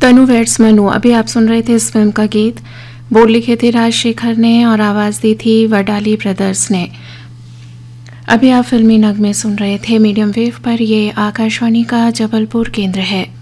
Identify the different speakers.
Speaker 1: तनु weights Manu. अभी आप सुन रहे थे इस फिल्म का गीत। बोल लिखे थे राजशेखर ने और आवाज़ दी थी वडाली ब्रदर्स ने। अभी आप फिल्मी नगमे सुन रहे थे मीडियम वेव पर। ये आकाशवाणी का जबलपुर केंद्र है।